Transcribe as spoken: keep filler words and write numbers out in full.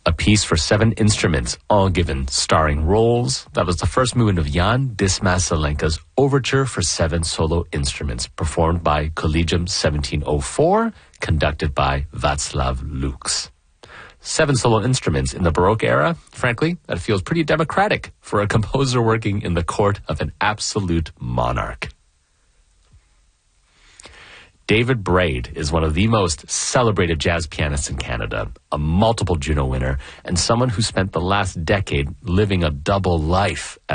a piece for seven instruments, all given starring roles. That was the first movement of Jan Dismas-Zelenka's Overture for seven solo instruments, performed by Collegium seventeen oh four, conducted by Václav Lux. Seven solo instruments in the Baroque era, frankly, that feels pretty democratic for a composer working in the court of an absolute monarch. David Braid is one of the most celebrated jazz pianists in Canada, a multiple Juno winner, and someone who spent the last decade living a double life